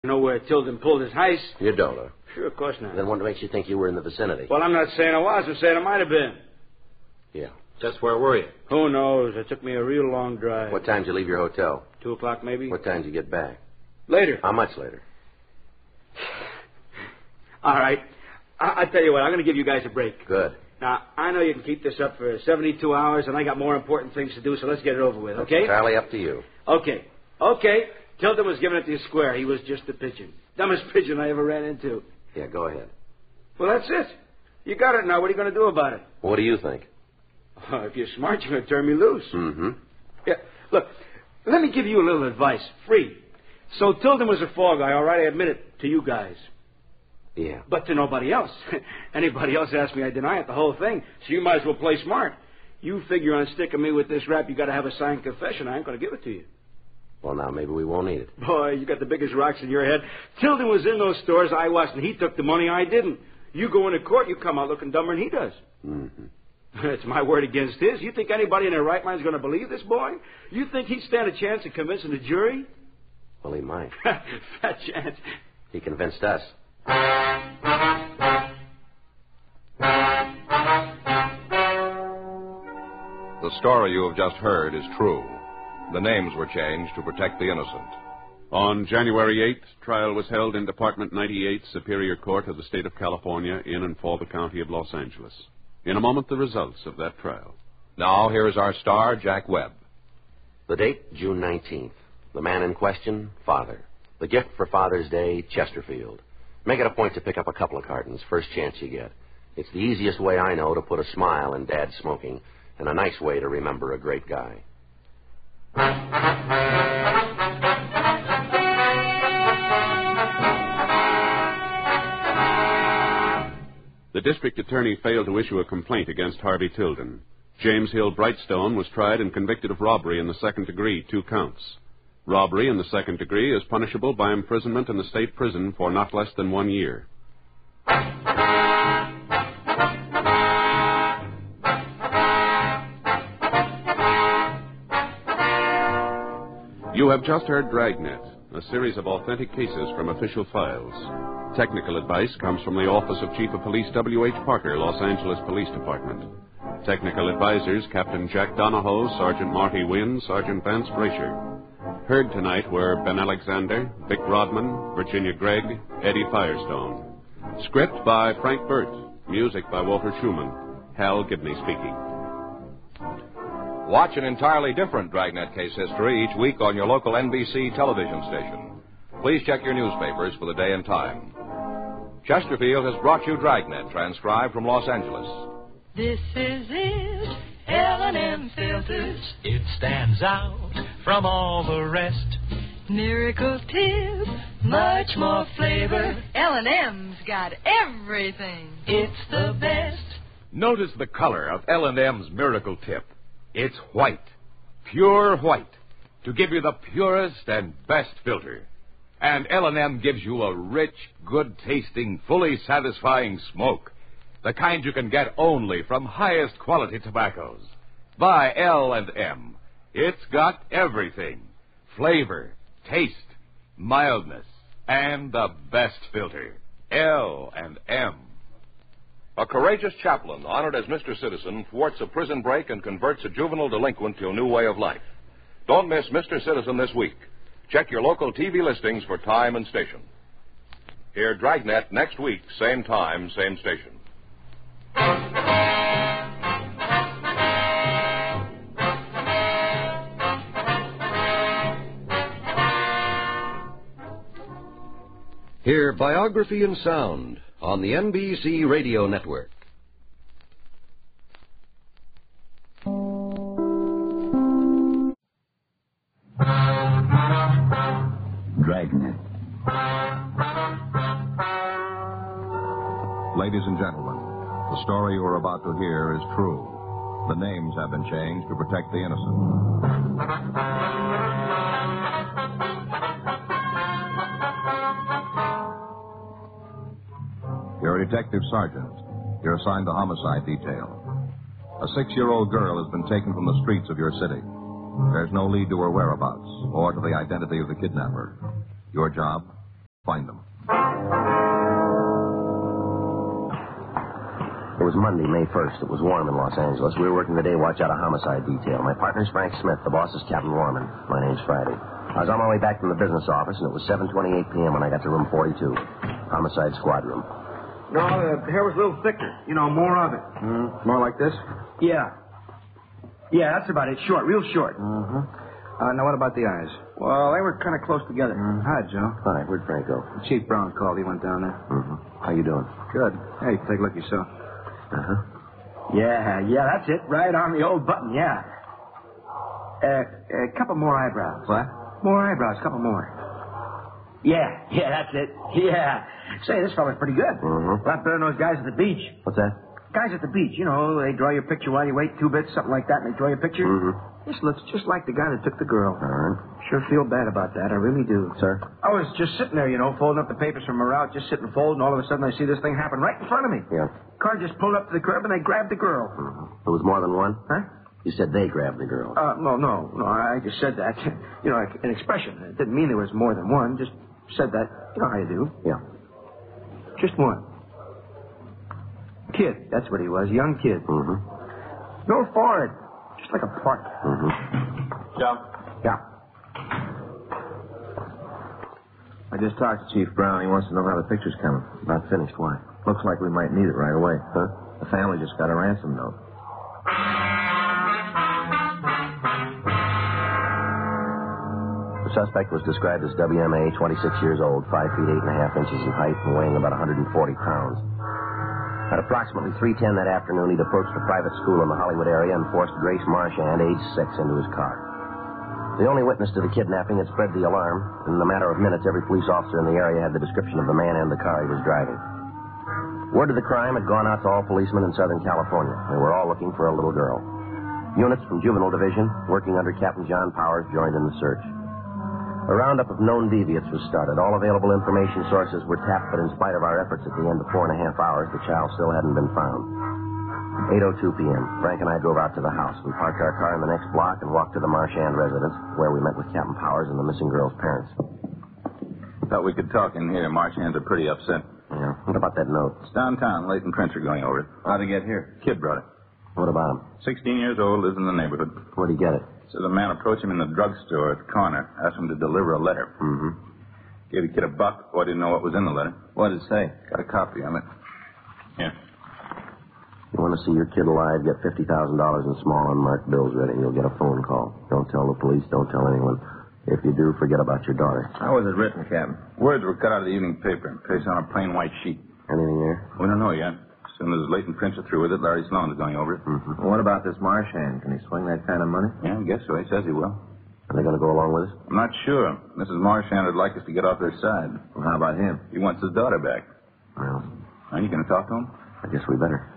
know where Tilden pulled his heist? You don't, huh? Sure, of course not. Then what makes you think you were in the vicinity? Well, I'm not saying I was. I'm saying I might have been. Yeah. Just where were you? Who knows? It took me a real long drive. What time did you leave your hotel? 2 o'clock, maybe? What time did you get back? Later. How much later? All right. I tell you what, I'm going to give you guys a break. Good. Now, I know you can keep this up for 72 hours, and I got more important things to do, so let's get it over with, okay? That's entirely up to you. Okay. Tilden was giving it to you square. He was just a pigeon. Dumbest pigeon I ever ran into. Yeah, go ahead. Well, that's it. You got it now. What are you going to do about it? What do you think? If you're smart, you're going to turn me loose. Mm-hmm. Yeah. Look, let me give you a little advice. Free. So Tilden was a fall guy, all right? I admit it to you guys. Yeah. But to nobody else. Anybody else asks me, I deny it, the whole thing. So you might as well play smart. You figure on sticking me with this rap, you got to have a signed confession. I ain't going to give it to you. Well, now maybe we won't need it. Boy, you got the biggest rocks in your head. Tilden was in those stores. I wasn't. He took the money. I didn't. You go into court, you come out looking dumber than he does. Mm-hmm. It's my word against his. You think anybody in their right mind is going to believe this boy? You think he'd stand a chance of convincing the jury? Well, he might. Fat chance. He convinced us. The story you have just heard is true. The names were changed to protect the innocent. On January 8th, trial was held in Department 98, Superior Court of the State of California, in and for the County of Los Angeles. In a moment, the results of that trial. Now, here is our star, Jack Webb. The date, June 19th. The man in question, Father. The gift for Father's Day, Chesterfield. Make it a point to pick up a couple of cartons, first chance you get. It's the easiest way I know to put a smile in Dad's smoking, and a nice way to remember a great guy. The district attorney failed to issue a complaint against Harvey Tilden. James Hill Brightstone was tried and convicted of robbery in the second degree, 2 counts. Robbery in the second degree is punishable by imprisonment in the state prison for not less than 1 year. You have just heard Dragnet, a series of authentic cases from official files. Technical advice comes from the Office of Chief of Police W.H. Parker, Los Angeles Police Department. Technical advisors Captain Jack Donahoe, Sergeant Marty Wynn, Sergeant Vance Brasher. Heard tonight were Ben Alexander, Vic Rodman, Virginia Gregg, Eddie Firestone. Script by Frank Burt. Music by Walter Schumann. Hal Gibney speaking. Watch an entirely different Dragnet case history each week on your local NBC television station. Please check your newspapers for the day and time. Chesterfield has brought you Dragnet, transcribed from Los Angeles. This is it, L&M Filters. It stands out from all the rest. Miracle Tip, much more flavor. L&M's got everything. It's the best. Notice the color of L&M's Miracle Tip. It's white, pure white, to give you the purest and best filter. And L&M gives you a rich, good-tasting, fully satisfying smoke, the kind you can get only from highest quality tobaccos. Buy L&M. It's got everything: flavor, taste, mildness, and the best filter. L&M. A courageous chaplain, honored as Mr. Citizen, thwarts a prison break and converts a juvenile delinquent to a new way of life. Don't miss Mr. Citizen this week. Check your local TV listings for time and station. Hear Dragnet next week, same time, same station. Hear Biography in Sound on the NBC Radio Network. Dragnet. Ladies and gentlemen, the story you are about to hear is true. The names have been changed to protect the innocent. You're a detective sergeant. You're assigned to homicide detail. A 6-year-old girl has been taken from the streets of your city. There's no lead to her whereabouts or to the identity of the kidnapper. Your job? find them. It was Monday, May 1st. It was warm in Los Angeles. We were working the day watch out of homicide detail. My partner's Frank Smith. The boss is Captain Warman. My name's Friday. I was on my way back from the business office, and it was 7:28 p.m. when I got to room 42, homicide squad room. No, the hair was a little thicker. You know, more of it. More like this? Yeah. Yeah, that's about it. Short, real short. Now, what about the eyes? Well, they were kind of close together. Hi, Joe. Hi, where'd Frank go? Chief Brown called. He went down there. How you doing? Good. Hey, take a look yourself. Yeah, that's it. Right on the old button, yeah. A couple more eyebrows. What? More eyebrows, couple more. Yeah, that's it. Yeah. Say, this fella's pretty good. A lot better than those guys at the beach. What's that? Guys at the beach, you know, they draw your picture while you wait 2 bits, something like that, and they draw your picture. This looks just like the guy that took the girl. All right. Sure feel bad about that. I really do. Sir? I was just sitting there, you know, folding up the papers from my route, just sitting folding, and all of a sudden I see this thing happen right in front of me. Yeah. Car just pulled up to the curb, and they grabbed the girl. There was more than one? Huh? You said they grabbed the girl. No, I just said that. You know, an expression. It didn't mean there was more than one. Just said that. You know how you do. Yeah. Just one. Kid, that's what he was. Young kid. No forehead. Just like a part. Joe? Yeah. I just talked to Chief Brown. He wants to know how the picture's coming. Not finished. Why? Looks like we might need it right away. Huh? The family just got a ransom note. The suspect was described as WMA, 26 years old, 5 feet 8.5 inches in height, and weighing about 140 pounds. At approximately 3:10 that afternoon, he'd approached a private school in the Hollywood area and forced Grace Marchand, age 6, into his car. The only witness to the kidnapping had spread the alarm, and in a matter of minutes, every police officer in the area had the description of the man and the car he was driving. Word of the crime had gone out to all policemen in Southern California. They were all looking for a little girl. Units from Juvenile Division, working under Captain John Powers, joined in the search. A roundup of known deviates was started. All available information sources were tapped, but in spite of our efforts at the end of 4.5 hours, the child still hadn't been found. 8:02 p.m. Frank and I drove out to the house. We parked our car in the next block and walked to the Marchand residence, where we met with Captain Powers and the missing girl's parents. Thought we could talk in here. Marchands are pretty upset. Yeah. What about that note? It's downtown. Leighton Prince are going over it. How'd he get here? Kid brought it. What about him? 16 years old, lives in the neighborhood. Where'd he get it? Says a man approached him in the drugstore at the corner, asked him to deliver a letter. Gave the kid $1 before I didn't know what was in the letter. What did it say? Got a copy of it. Here. You want to see your kid alive, get $50,000 in small unmarked bills ready, and you'll get a phone call. Don't tell the police, don't tell anyone. If you do, forget about your daughter. How was it written, Captain? Words were cut out of the evening paper and pasted on a plain white sheet. Anything there? We don't know yet. As soon as Leighton Prince is through with it, Larry Sloan is going over it. Well, what about this Marchand? Can he swing that kind of money? Yeah, I guess so. He says he will. Are they going to go along with us? I'm not sure. Mrs. Marchand would like us to get off their side. Well, how about him? He wants his daughter back. Well, Are you going to talk to him? I guess we better.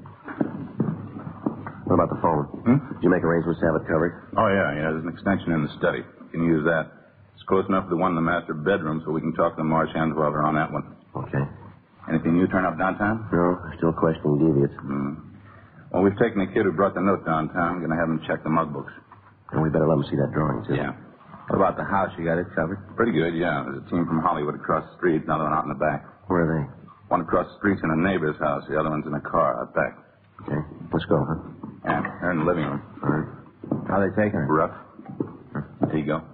What about the phone? Did you make arrangements to have it covered? Oh, yeah. There's an extension in the study. You can use that. It's close enough to the one in the master bedroom so we can talk to the Marchands while they're on that one. Okay. Anything new turn up downtown? No, still questioning deviates. Well, we've taken the kid who brought the note downtown. We're going to have him check the mug books. And we better let him see that drawing, too. Yeah. What about the house? You got it covered? Pretty good, yeah. There's a team from Hollywood across the street, another one out in the back. Where are they? One across the street's in a neighbor's house. The other one's in a car out back. Okay. Let's go, huh? Yeah, they're in the living room. All right. How are they taking her? Rough. There you go.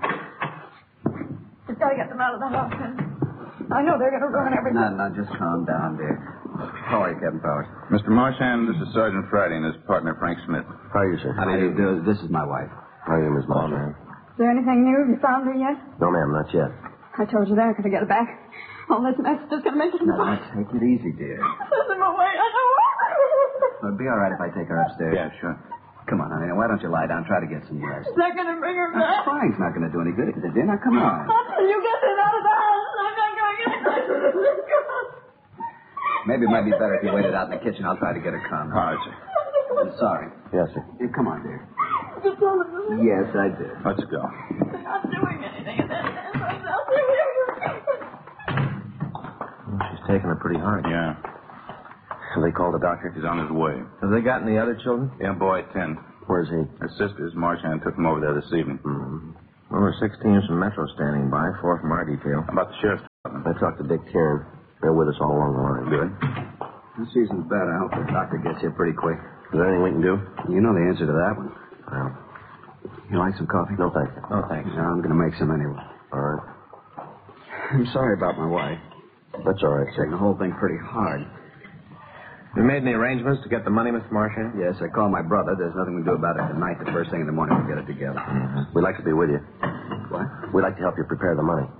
We've got to get them out of the house. I know they're going to ruin everything. No, just calm down, dear. How are you, Captain Powers? Mr. Marchand, this is Sergeant Friday and his partner, Frank Smith. How are you, sir? How do you do? This is my wife. How are you, Miss Marchand? Is there anything new? Have you found her yet? No, ma'am, not yet. I told you they're going to get her back. All this mess is just going to make it Now, worse. take it easy, dear. Send them away. I know. It'll be all right if I take her upstairs. Yeah, sure. Come on, honey. Now, why don't you lie down? Try to get some rest. Is that going to bring her back? Crying's not going to do any good, is it, dear? Now, come on. Until you get her out of the house, I'm not going to get her. Maybe it might be better if you waited out in the kitchen. I'll try to get her calm. All right, sir. I'm sorry. Yes, sir. Here, come on, dear. You told them to leave. Yes, I did. Let's go. They're not doing anything. She's taking her pretty hard. Yeah. So they called the doctor? He's on his way. Have they gotten the other children? Yeah, boy, 10. Where's he? Her sisters, Marchand, took him over there this evening. Well, there were 6 teams from Metro standing by, 4 from our detail. How about the sheriff's department? I talked to Dick Tiernan. They're with us all along the line. Good. This isn't bad. I hope the doctor gets here pretty quick. Is there anything we can do? You know the answer to that one. Well, You like some coffee? no, thank you. No, thanks. Yeah, I'm going to make some anyway. All right. I'm sorry about my wife. That's all right, Taking the whole thing pretty hard. You made any arrangements to get the money, Mr. Marchand? Yes, I called my brother. There's nothing we can do about it tonight. The first thing in the morning, we'll get it together. Mm-hmm. We'd like to be with you. What? We'd like to help you prepare the money.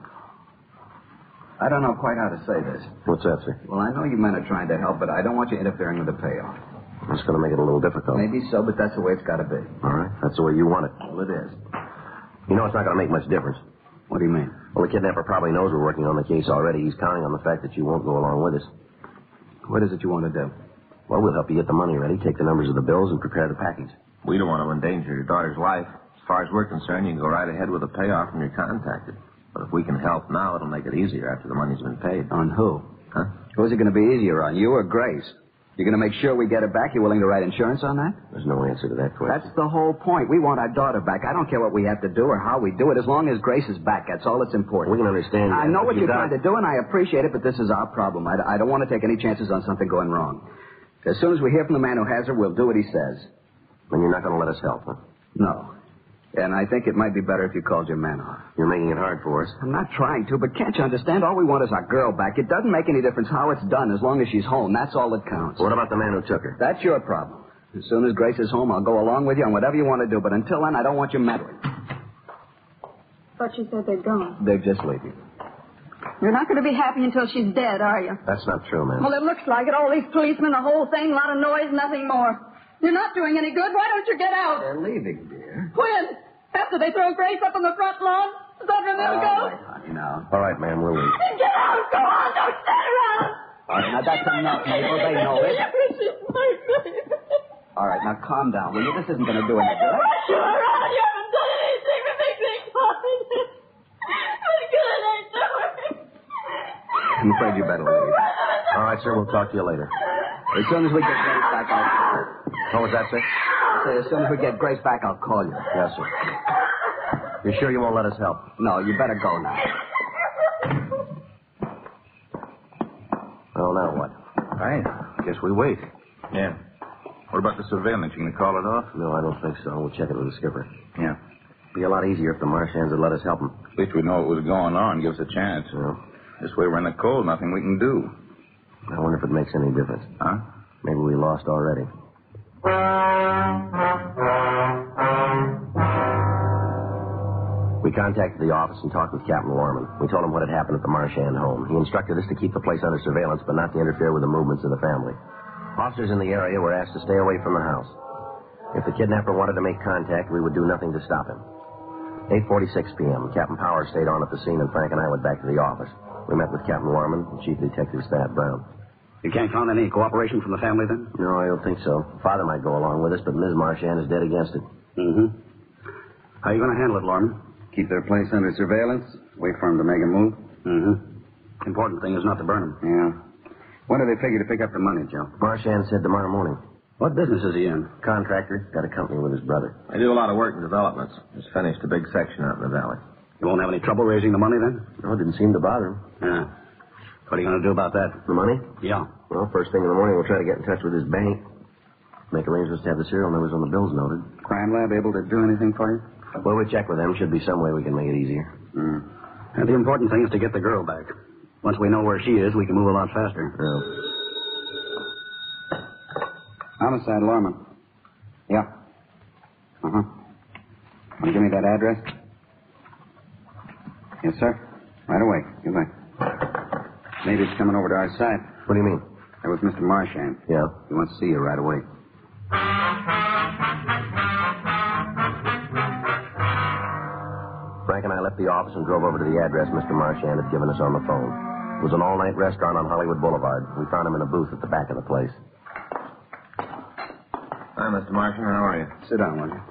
I don't know quite how to say this. What's that, sir? Well, I know you men are trying to help, but I don't want you interfering with the payoff. It's going to make it a little difficult. Maybe so, but that's the way it's got to be. All right. That's the way you want it. Well, it is. You know it's not going to make much difference. What do you mean? Well, the kidnapper probably knows we're working on the case already. He's counting on the fact that you won't go along with us. What is it you want to do? Well, we'll help you get the money ready, take the numbers of the bills, and prepare the package. We don't want to endanger your daughter's life. As far as we're concerned, you can go right ahead with a payoff when you're contacted. But if we can help now, it'll make it easier after the money's been paid. On who? Huh? Who's it going to be easier on, you or Grace? You're going to make sure we get it back? You willing to write insurance on that? There's no answer to that question. That's the whole point. We want our daughter back. I don't care what we have to do or how we do it, as long as Grace is back. That's all that's important. We can understand I that, know but what you you're got- trying to do, and I appreciate it, but this is our problem. I don't want to take any chances on something going wrong. As soon as we hear from the man who has her, we'll do what he says. And you're not going to let us help, huh? No. And I think it might be better if you called your man off. You're making it hard for us. I'm not trying to, but can't you understand? All we want is our girl back. It doesn't make any difference how it's done as long as she's home. That's all that counts. What about the man who took her? That's your problem. As soon as Grace is home, I'll go along with you on whatever you want to do. But until then, I don't want you meddling. But you said they're gone. They're just leaving. You're not going to be happy until she's dead, are you? That's not true, man. Well, it looks like it. All these policemen, the whole thing, a lot of noise, nothing more. You're not doing any good. Why don't you get out? They're leaving, dear. When? After they throw Grace up on the front lawn? Is that when they'll go? Right, honey, now. All right, ma'am, we'll leave. Get out! Go on! Don't stand around! All right, now that's enough, Mabel. They know it. All right, now calm down, will you? This isn't going to do any good. You're around. You haven't done anything to make things fine. What good ain't doing? I'm afraid you better leave. All right, sir, we'll talk to you later. As soon as we get Grace back, What was that, sir? as soon as we get Grace back, I'll call you. Yes, sir. You're sure you won't let us help? No, you better go now. Well, now what? I guess we wait. Yeah. What about the surveillance? You going to call it off? No, I don't think so. We'll check it with the skipper. Yeah. Be a lot easier if the Marshands had let us help them. At least we know what was going on. Give us a chance. Yeah. This way we're in the cold. Nothing we can do. I wonder if it makes any difference. Huh? Maybe we lost already. We contacted the office and talked with Captain Warman. We told him what had happened at the Marchand home. He instructed us to keep the place under surveillance, but not to interfere with the movements of the family. Officers in the area were asked to stay away from the house. If the kidnapper wanted to make contact, we would do nothing to stop him. 8:46 p.m., Captain Powers stayed on at the scene, and Frank and I went back to the office. We met with Captain Warman and Chief Detective Thad Brown. You can't count on any cooperation from the family, then? No, I don't think so. Father might go along with us, but Ms. Marchand is dead against it. Mm-hmm. How are you going to handle it, Lorman? Keep their place under surveillance? Wait for them to make a move? Mm-hmm. Important thing is not to burn them. Yeah. When do they figure to pick up the money, Joe? Marchand said tomorrow morning. What business is he in? Contractor. Got a company with his brother. They do a lot of work in developments. Just finished a big section out in the valley. You won't have any trouble raising the money, then? No, it didn't seem to bother him. Yeah. What are you going to do about that? The money? Yeah. Well, first thing in the morning, we'll try to get in touch with his bank. Make arrangements to have the serial numbers on the bills noted. Crime Lab able to do anything for you? Well, we'll check with them. Should be some way we can make it easier. And the important thing is to get the girl back. Once we know where she is, we can move a lot faster. Yeah. Homicide, Lorman. Yeah. Uh-huh. Want to give me that address? Yes, sir. Right away. Goodbye. Maybe it's coming over to our side. What do you mean? That was Mr. Marchand. Yeah? He wants to see you right away. Frank and I left the office and drove over to the address Mr. Marchand had given us on the phone. It was an all-night restaurant on Hollywood Boulevard. We found him in a booth at the back of the place. Hi, Mr. Marchand. How are you? Sit down, will you?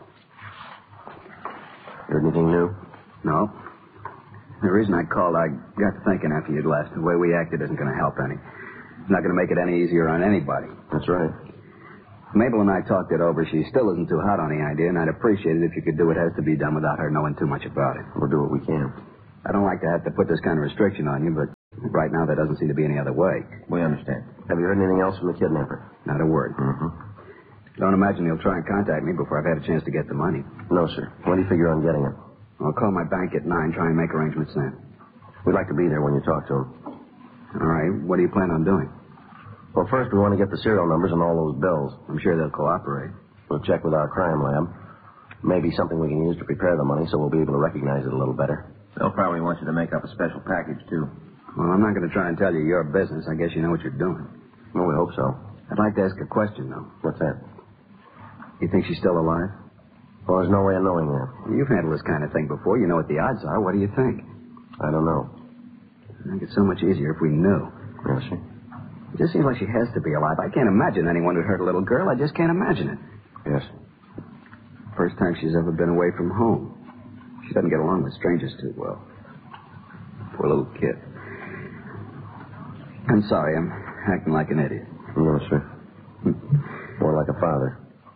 Heard anything new? No. The reason I called, I got to thinking after you'd left. The way we acted isn't going to help any. It's not going to make it any easier on anybody. That's right. Mabel and I talked it over. She still isn't too hot on the idea, and I'd appreciate it if you could do what has to be done without her knowing too much about it. We'll do what we can. I don't like to have to put this kind of restriction on you, but Right now, there doesn't seem to be any other way. We understand. Have you heard anything else from the kidnapper? Not a word. Don't imagine he'll try and contact me before I've had a chance to get the money. No, sir. When do you figure on getting it? I'll call my bank at 9, try and make arrangements then. We'd like to be there when you talk to him. All right. What do you plan on doing? Well, first we want to get the serial numbers on all those bills. I'm sure they'll cooperate. We'll check with our crime lab. Maybe something we can use to prepare the money so we'll be able to recognize it a little better. They'll probably want you to make up a special package, too. Well, I'm not going to try and tell you your business. I guess you know what you're doing. Well, we hope so. I'd like to ask a question, though. What's that? You think she's still alive? Well, there's no way of knowing that. You've handled this kind of thing before. You know what the odds are. What do you think? I don't know. I think it's so much easier if we knew. Yes, sir. It just seems like she has to be alive. I can't imagine anyone who'd hurt a little girl. I just can't imagine it. Yes. First time she's ever been away from home. She doesn't get along with strangers too well. Poor little kid. I'm sorry. I'm acting like an idiot. No, sir. More like a father.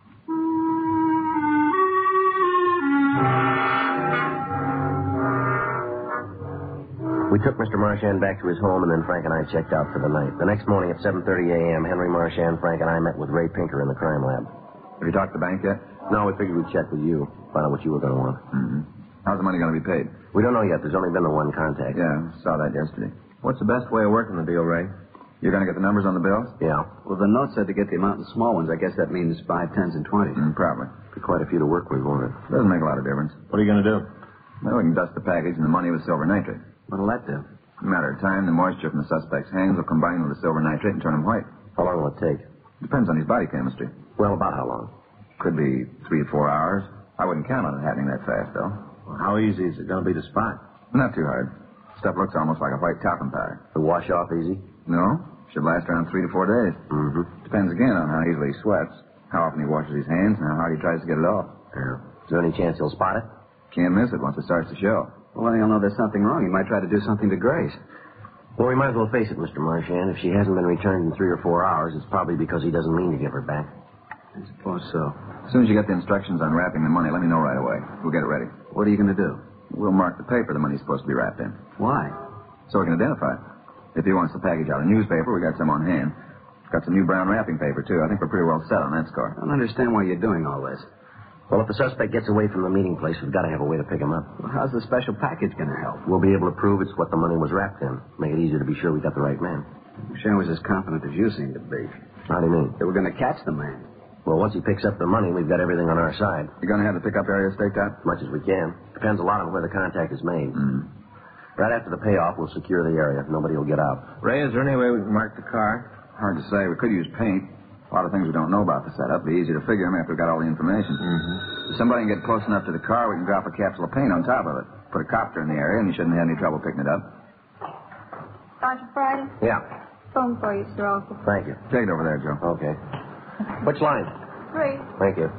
We took Mr. Marchand back to his home, and then Frank and I checked out for the night. The next morning at 7:30 a.m., Henry Marchand, Frank, and I met with Ray Pinker in the crime lab. Have you talked to the bank yet? No, we figured we'd check with you, find out what you were going to want. How's the money going to be paid? We don't know yet. There's only been the one contact. Yeah, saw that yesterday. What's the best way of working the deal, Ray? You're going to get the numbers on the bills? Yeah. Well, the note said to get the amount in small ones. I guess that means 5, 10s, and 20s. Probably. Be quite a few to work with, won't it? Doesn't make a lot of difference. What are you going to do? Well, we can dust the package and the money with silver nitrate. What'll that do? In a matter of time, the moisture from the suspect's hands will combine with the silver nitrate and turn him white. How long will it take? Depends on his body chemistry. Well, about how long? Could be 3 to 4 hours. I wouldn't count on it happening that fast, though. Well, how easy is it going to be to spot? Not too hard. Stuff looks almost like a white talcum powder. To wash off easy? No. Should last around 3 to 4 days. Depends again on how easily he sweats, how often he washes his hands, and how hard he tries to get it off. Yeah. Is there any chance he'll spot it? Can't miss it once it starts to show. Well, then he'll know there's something wrong. He might try to do something to Grace. Well, we might as well face it, Mr. Marchand. If she hasn't been returned in 3 or 4 hours, it's probably because he doesn't mean to give her back. I suppose so. As soon as you get the instructions on wrapping the money, let me know right away. We'll get it ready. What are you going to do? We'll mark the paper the money's supposed to be wrapped in. Why? So we can identify it. If he wants the package out of newspaper, we got some on hand. Got some new brown wrapping paper, too. I think we're pretty well set on that score. I don't understand why you're doing all this. Well, if the suspect gets away from the meeting place, we've got to have a way to pick him up. Well, how's the special package going to help? We'll be able to prove it's what the money was wrapped in. Make it easier to be sure we got the right man. Shane was as confident as you seem to be. How do you mean? That we're going to catch the man. Well, once he picks up the money, we've got everything on our side. You're going to have the pickup area staked out? As much as we can. Depends a lot on where the contact is made. Right after the payoff, we'll secure the area. Nobody will get out. Ray, is there any way we can mark the car? Hard to say. We could use paint. A lot of things we don't know about the setup. Be easy to figure them after we've got all the information. If somebody can get close enough to the car, we can drop a capsule of paint on top of it. Put a copter in the area, and you shouldn't have any trouble picking it up. Dr. Friday? Yeah. Phone for you, Sir Uncle. Thank you. Take it over there, Joe. Okay. Which line? 3. Thank you.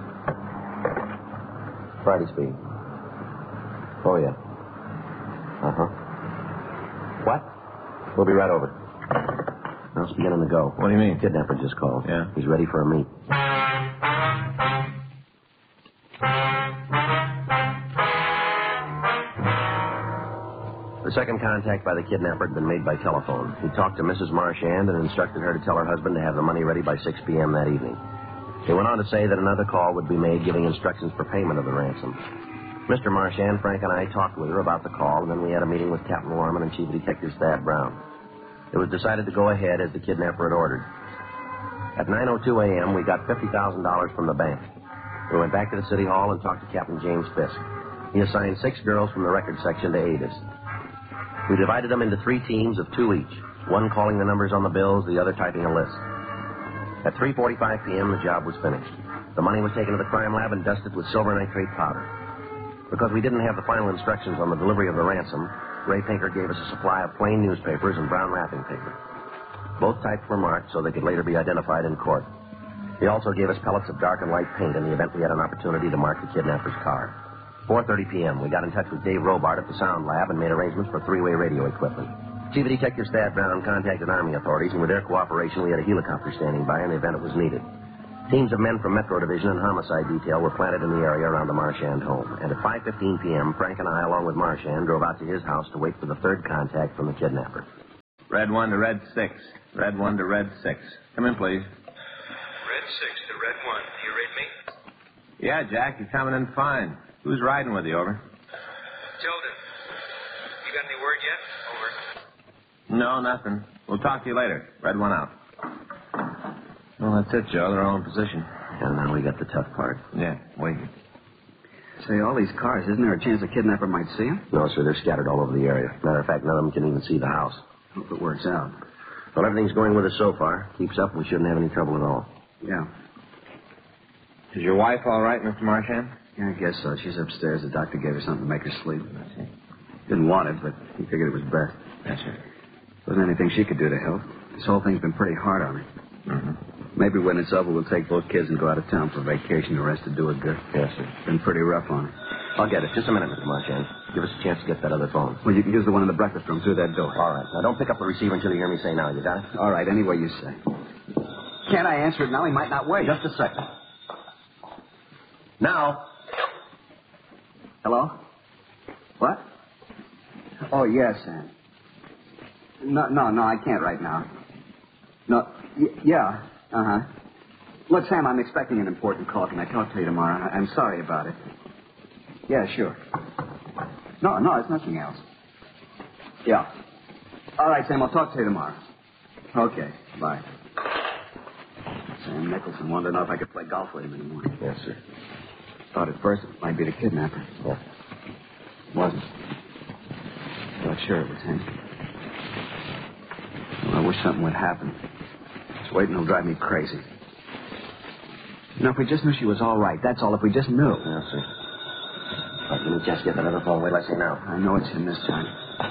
Friday speaking. Oh, yeah. What? We'll be right over. Now it's beginning to go. What do you mean? Kidnapper just called. Yeah? He's ready for a meet. The second contact by the kidnapper had been made by telephone. He talked to Mrs. Marchand and instructed her to tell her husband to have the money ready by 6 p.m. that evening. He went on to say that another call would be made giving instructions for payment of the ransom. Mr. Marchand, Frank, and I talked with her about the call, and then we had a meeting with Captain Lorman and Chief Detective Thad Brown. It was decided to go ahead as the kidnapper had ordered. At 9:02 a.m., we got $50,000 from the bank. We went back to the city hall and talked to Captain James Fisk. He assigned 6 girls from the record section to aid us. We divided them into 3 teams of 2 each, one calling the numbers on the bills, the other typing a list. At 3:45 p.m., the job was finished. The money was taken to the crime lab and dusted with silver nitrate powder. Because we didn't have the final instructions on the delivery of the ransom, Ray Pinker gave us a supply of plain newspapers and brown wrapping paper. Both types were marked so they could later be identified in court. He also gave us pellets of dark and light paint in the event we had an opportunity to mark the kidnapper's car. 4:30 p.m., we got in touch with Dave Robart at the Sound Lab and made arrangements for 3-way radio equipment. Chief Detective Thad Brown contacted Army authorities, and with their cooperation, we had a helicopter standing by in the event it was needed. Teams of men from Metro Division and Homicide Detail were planted in the area around the Marchand home. And at 5:15 p.m., Frank and I, along with Marchand, drove out to his house to wait for the third contact from the kidnapper. Red 1 to Red 6. Red 1 to Red 6. Come in, please. Red 6 to Red 1. Do you read me? Yeah, Jack, you're coming in fine. Who's riding with you, over? Tilden. You got any word yet? Over. No, nothing. We'll talk to you later. Red 1 out. Well, that's it, Joe. They're all in position. And now we got the tough part. Yeah, wait. Say, all these cars, isn't there a chance the kidnapper might see them? No, sir, they're scattered all over the area. Matter of fact, none of them can even see the house. Hope it works out. Well, everything's going with us so far. Keeps up, we shouldn't have any trouble at all. Yeah. Is your wife all right, Mr. Marchand? Yeah, I guess so. She's upstairs. The doctor gave her something to make her sleep. Didn't want it, but he figured it was best. That's it. Wasn't anything she could do to help. This whole thing's been pretty hard on her. Mm-hmm. Maybe when it's over, we'll take both kids and go out of town for vacation. The rest to do it good. Yes, sir. Been pretty rough on her. I'll get it. Just a minute, Mr. Marchand. Give us a chance to get that other phone. Well, you can use the one in the breakfast room through that door. All right. Now, don't pick up the receiver until you hear me say now. You got it? All right, any way you say. Can't I answer it now? He might not wait. Just a second. Now. Hello? What? Oh, yes, Sam. No, I can't right now. No, yeah, uh-huh. Look, Sam, I'm expecting an important call. Can I talk to you tomorrow? I'm sorry about it. Yeah, sure. No, it's nothing else. Yeah. All right, Sam, I'll talk to you tomorrow. Okay, bye. Sam Nicholson wanted to know if I could play golf with him anymore. Yes, sir. Thought at first it might be the kidnapper. Yeah. Wasn't. Not sure it was him. Well, I wish something would happen. Just waiting will drive me crazy. You know, if we just knew she was all right, that's all. If we just knew. Yes, sir. All right, let me just get that other phone. Wait till I say now. I know it's him this time.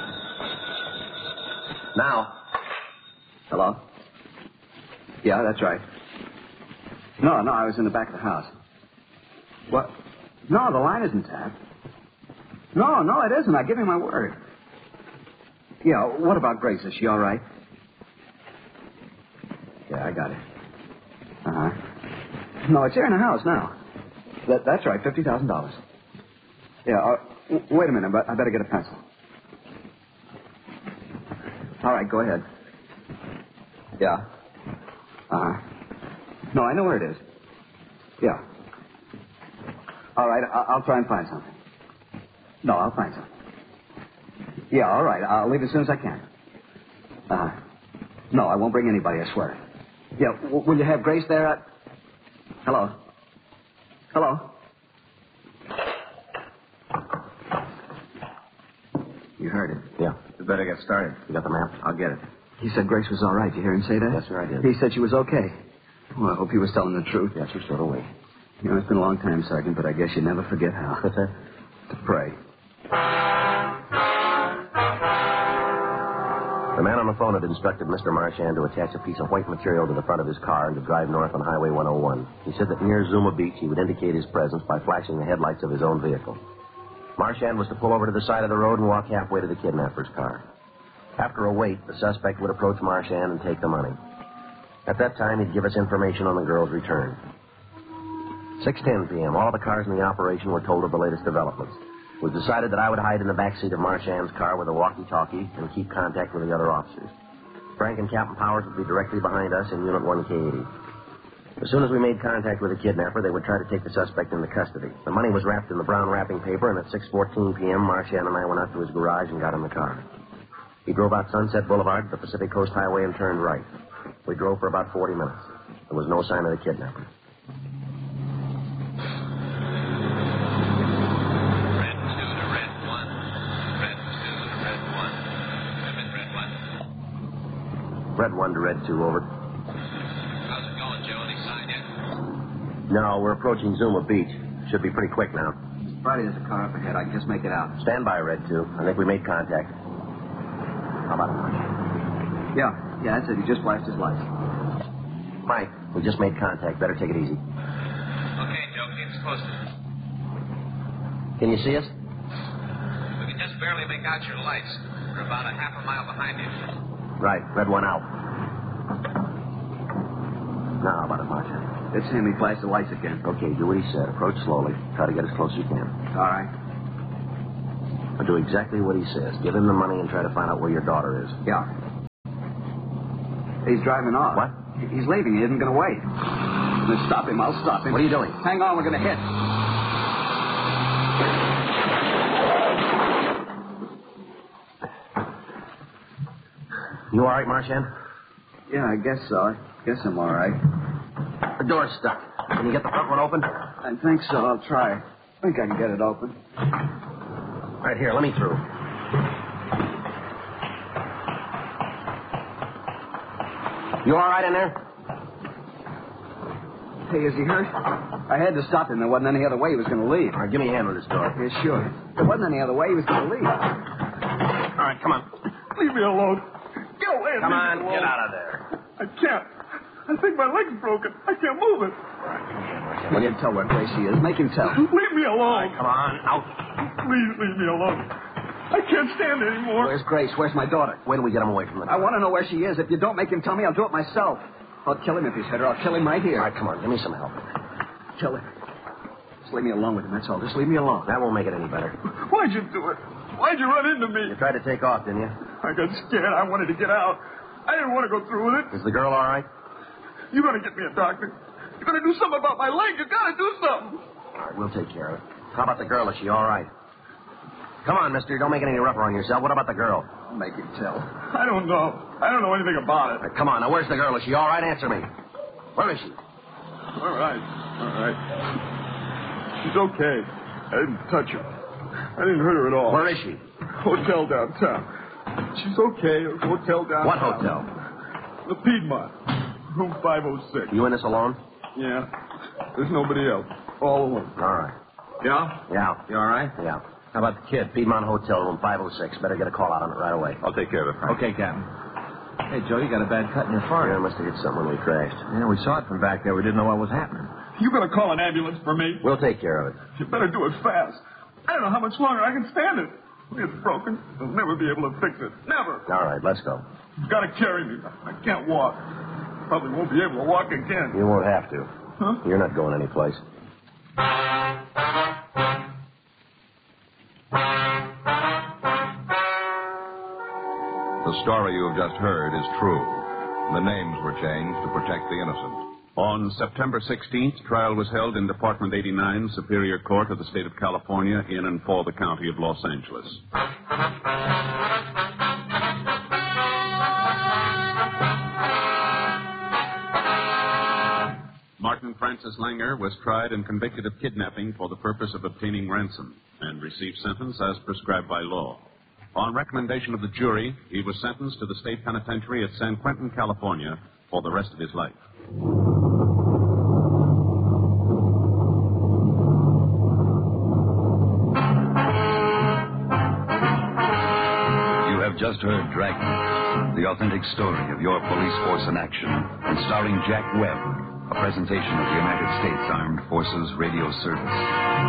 Now. Hello? Yeah, that's right. No, I was in the back of the house. What? No, the line isn't tapped. No, it isn't. I give you my word. Yeah, what about Grace? Is she all right? Yeah, I got it. Uh-huh. No, it's here in the house now. That's right, $50,000. Yeah, wait a minute. I better get a pencil. All right, go ahead. Yeah. Uh-huh. No, I know where it is. Yeah. All right, I'll try and find something. No, I'll find something. Yeah, all right. I'll leave as soon as I can. Uh-huh. No, I won't bring anybody, I swear. Yeah, will you have Grace there? Hello? Hello? You heard it. Yeah. We better get started. You got the map? I'll get it. He said Grace was all right. Did you hear him say that? Yes, sir, I did. He said she was okay. Well, I hope he was telling the truth. Yes, sir, so do we. You know, it's been a long time, Sergeant, but I guess you never forget how. What's that? To pray. The man on the phone had instructed Mr. Marchand to attach a piece of white material to the front of his car and to drive north on Highway 101. He said that near Zuma Beach he would indicate his presence by flashing the headlights of his own vehicle. Marchand was to pull over to the side of the road and walk halfway to the kidnapper's car. After a wait, the suspect would approach Marchand and take the money. At that time, he'd give us information on the girl's return. 6:10 p.m., all the cars in the operation were told of the latest developments. It was decided that I would hide in the back seat of Marchand's car with a walkie-talkie and keep contact with the other officers. Frank and Captain Powers would be directly behind us in Unit 1K80. As soon as we made contact with the kidnapper, they would try to take the suspect into custody. The money was wrapped in the brown wrapping paper, and at 6:14 p.m., Marchand and I went out to his garage and got in the car. He drove out Sunset Boulevard to the Pacific Coast Highway and turned right. We drove for about 40 minutes. There was no sign of the kidnapper. Red 1 to Red 2, over. How's it going, Joe? Any sign yet? No, we're approaching Zuma Beach. Should be pretty quick now. Friday, there's a car up ahead. I can just make it out. Stand by, Red 2. I think we made contact. How about it, Mike? Yeah, that's it. He just flashed his lights. Mike, we just made contact. Better take it easy. Okay, Joe, keep us posted. Can you see us? We can just barely make out your lights. We're about a half a mile behind you. Right. Red 1 out. Now, how about it, Marchand? It's him. He flashed the lights again. Okay, do what he said. Approach slowly. Try to get as close as you can. All right. But do exactly what he says. Give him the money and try to find out where your daughter is. Yeah. He's driving off. What? He's leaving. He isn't going to wait. Let's stop him. I'll stop him. What are you doing? Hang on. We're going to hit. You all right, Marchand? Yeah, I guess so. I guess I'm all right. The door's stuck. Can you get the front one open? I think so. I'll try. I think I can get it open. Right here. Let me through. You all right in there? Hey, is he hurt? I had to stop him. There wasn't any other way he was going to leave. All right, give me a hand with this door. Yeah, sure. There wasn't any other way he was going to leave. All right, come on. Leave me alone. Get away. Come on, get out of there. I can't. I think my leg's broken. I can't move it. Well, you tell where Gracie is. Make him tell. Leave me alone. Come on, out. Please leave me alone. I can't stand it anymore. Where's Grace? Where's my daughter? Wait till we get him away from the door. I want to know where she is. If you don't make him tell me, I'll do it myself. I'll kill him if he's hurt her. I'll kill him right here. All right, come on. Give me some help. Kill him. Just leave me alone with him. That's all. Just leave me alone. That won't make it any better. Why'd you do it? Why'd you run into me? You tried to take off, didn't you? I got scared. I wanted to get out. I didn't want to go through with it. Is the girl all right? You got to get me a doctor. You got to do something about my leg. You got to do something. All right, we'll take care of it. How about the girl? Is she all right? Come on, mister. Don't make it any rougher on yourself. What about the girl? I'll make him tell. I don't know. I don't know anything about it. All right, come on. Now, where's the girl? Is she all right? Answer me. Where is she? All right. All right. She's okay. I didn't touch her. I didn't hurt her at all. Where is she? Hotel downtown. She's okay. Hotel downtown. What hotel? The Piedmont. Room 506. You in this alone? Yeah. There's nobody else. All alone. All right. Yeah? Yeah. You all right? Yeah. How about the kid? Piedmont Hotel, room 506. Better get a call out on it right away. I'll take care of it, Frank. Okay, Captain. Hey, Joe, you got a bad cut in your forehead. Yeah, must have hit something when we crashed. Yeah, we saw it from back there. We didn't know what was happening. You gonna call an ambulance for me? We'll take care of it. You better do it fast. I don't know how much longer I can stand it. It's broken. I'll never be able to fix it. Never. All right, let's go. You've got to carry me. I can't walk. Probably won't be able to walk again. You won't have to. Huh? You're not going anyplace. The story you have just heard is true. The names were changed to protect the innocent. On September 16th, trial was held in Department 89, Superior Court of the State of California, in and for the County of Los Angeles. Martin Francis Langer was tried and convicted of kidnapping for the purpose of obtaining ransom and received sentence as prescribed by law. On recommendation of the jury, he was sentenced to the state penitentiary at San Quentin, California, for the rest of his life. You have just heard Dragnet, the authentic story of your police force in action, and starring Jack Webb, a presentation of the United States Armed Forces Radio Service.